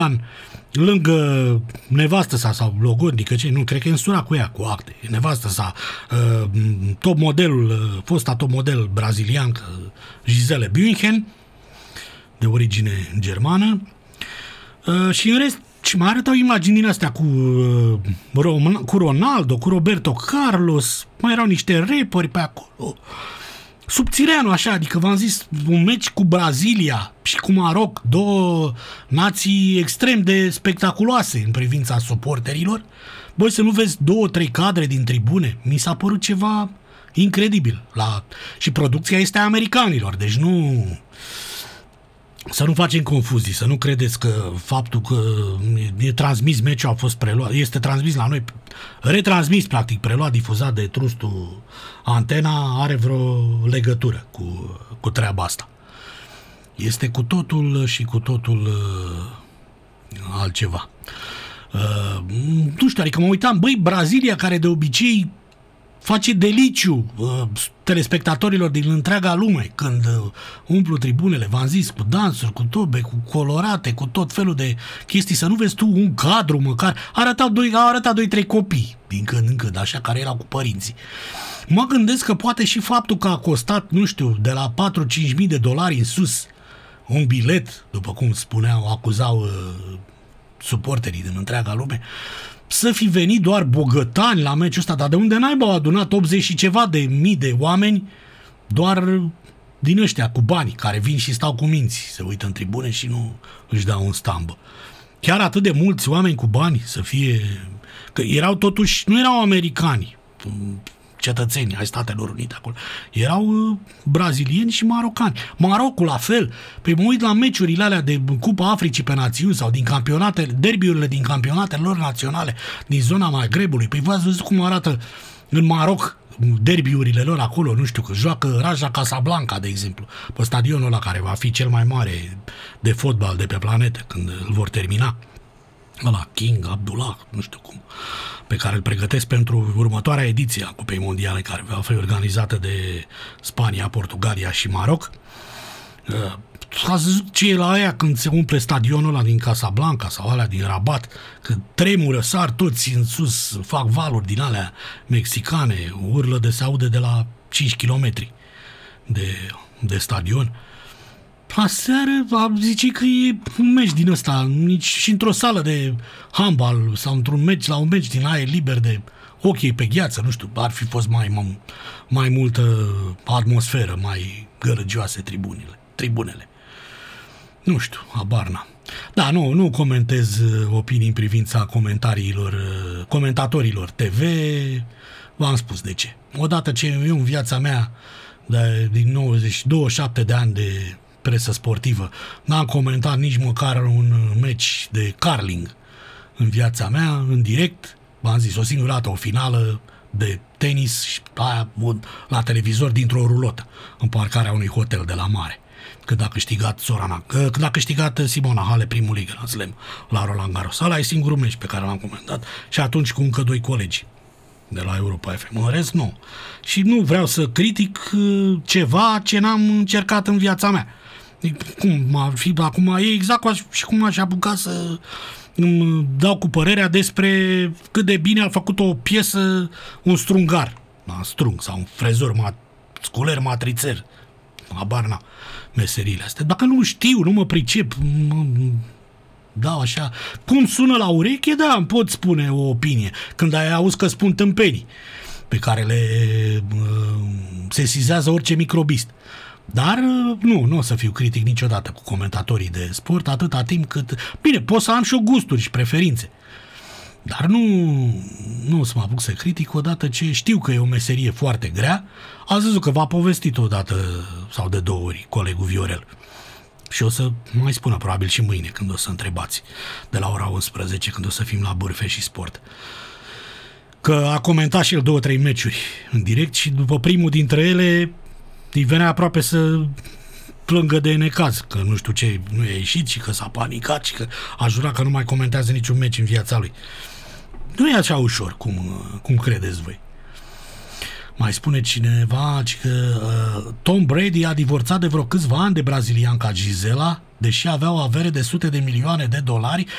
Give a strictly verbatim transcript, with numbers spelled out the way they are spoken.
lângă nevastă sa sau logodnică, ce nu, cred că e însura cu ea, cu acte. Nevastă sa, uh, top modelul, uh, fosta top model brazilian, Gisele Bündchen, de origine germană. Uh, și în rest, și mai arătau imagini din astea cu, uh, cu Ronaldo, cu Roberto Carlos, mai erau niște rapperi pe acolo. Subțireanu, așa, adică v-am zis, un meci cu Brazilia și cu Maroc, două nații extrem de spectaculoase în privința suporterilor. Băi, să nu vezi două, trei cadre din tribune, mi s-a părut ceva incredibil. La... Și producția este a americanilor, deci nu... Să nu facem confuzii, să nu credeți că faptul că e transmis meciul a fost preluat, este transmis la noi, retransmis, practic, preluat, difuzat de trustul Antena, are vreo legătură cu, cu treaba asta. Este cu totul și cu totul uh, altceva. Uh, nu știu, adică mă uitam, băi, Brazilia, care de obicei face deliciu uh, telespectatorilor din întreaga lume când uh, umplu tribunele, v-am zis, cu dansuri, cu tobe, cu colorate, cu tot felul de chestii, să nu vezi tu un cadru măcar. Arătau doi, au arătat doi, trei copii, din când în când, așa, care erau cu părinții. Mă gândesc că poate și faptul că a costat, nu știu, de la patru-cinci mii de dolari în sus un bilet, după cum spuneau, acuzau uh, suporterii din întreaga lume, să fi venit doar bogătani la meciul ăsta, dar de unde naiba au adunat optzeci și ceva de mii de oameni doar din ăștia cu bani, care vin și stau cu minți, se uită în tribune și nu își dau un stambă. Chiar atât de mulți oameni cu bani să fie... Că erau totuși, nu erau americani, cetățeni ai Statelor Unite acolo. Erau uh, brazilieni și marocani. Marocul la fel. Păi mă uit la meciurile alea de Cupa Africii pe națiuni sau din campionate, derbiurile din campionatele lor naționale din zona Magrebului. Păi v-ați văzut cum arată în Maroc derbiurile lor acolo, nu știu, că joacă Raja Casablanca, de exemplu, pe stadionul ăla care va fi cel mai mare de fotbal de pe planetă când îl vor termina. Ăla, King Abdullah, nu știu cum, pe care îl pregătesc pentru următoarea ediție a Cupei Mondiale, care va fi organizată de Spania, Portugalia și Maroc. Ați văzut ce e la aia când se umple stadionul ăla din Casablanca sau alea din Rabat, că tremură, sar toți în sus, fac valuri din alea mexicane, urlă de se aude de la cinci kilometri de, de stadion. Aseară am zice că e un meci din ăsta, nici și într-o sală de handbal sau într-un meci, la un meci din aer liber de hockey pe gheață, nu știu, ar fi fost mai, mai, mai multă atmosferă, mai gălăgioase tribunile, tribunele. Nu știu, habar n-am. Da, nu, nu comentez opinii în privința comentariilor, comentatorilor T V, v-am spus de ce. Odată ce eu în viața mea, de, din nouăzeci, douăzeci și șapte de ani de presă sportivă, n-am comentat nici măcar un meci de curling în viața mea, în direct, v-am zis, o singură dată, o finală de tenis și aia la televizor dintr-o rulotă, în parcarea unui hotel de la mare, când a câștigat Sorana, când a câștigat Simona Halep primul ligă la Slam, la Roland Garros. Ăla e singurul meci pe care l-am comentat și atunci cu încă doi colegi de la Europa F M. În rest, nu. Și nu vreau să critic ceva ce n-am încercat în viața mea. Cum ar fi acum, e exact ca și cum aș apuca să îmi dau cu părerea despre cât de bine a făcut o piesă un strungar, un strung sau un frezor, mat, sculer, matrițer, habar n-am meseriile astea. Dacă nu știu, nu mă pricep, mă, da, așa, cum sună la ureche, da, îmi pot spune o opinie când ai auzit că spun tâmpenii pe care le uh, sesizează orice microbist. Dar nu, nu o să fiu critic niciodată cu comentatorii de sport, atâta timp cât... Bine, pot să am și eu gusturi și preferințe, dar nu, nu o să mă apuc să critic odată ce știu că e o meserie foarte grea. Ați văzut că v-a povestit odată sau de două ori colegul Viorel. Și o să mai spună probabil și mâine când o să întrebați de la ora unsprezece când o să fim la Bârfe și Sport. Că a comentat și el două, trei meciuri în direct și după primul dintre ele îi venea aproape să plângă de necaz, că nu știu ce nu i-a ieșit și că s-a panicat și că a jurat că nu mai comentează niciun meci în viața lui. Nu e așa ușor cum, cum credeți voi. Mai spune cineva că uh, Tom Brady a divorțat de vreo câțiva ani de brazilianca Gisela, deși avea o avere de sute de milioane de dolari